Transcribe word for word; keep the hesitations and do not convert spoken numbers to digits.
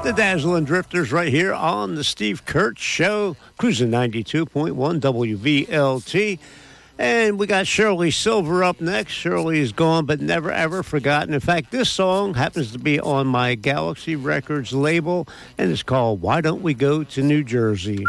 The Dazzling Drifters right here on the Steve Kurtz Show, cruising ninety-two point one W V L T. And we got Shirley Silver up next. Shirley is gone but never ever forgotten. In fact, this song happens to be on my Galaxy Records label, and it's called Why Don't We Go to New Jersey?